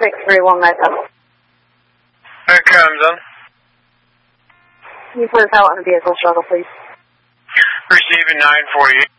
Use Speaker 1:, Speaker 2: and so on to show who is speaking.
Speaker 1: 6319.
Speaker 2: Here comes on.
Speaker 1: Can you put us out on a vehicle struggle, please?
Speaker 2: Receiving 948.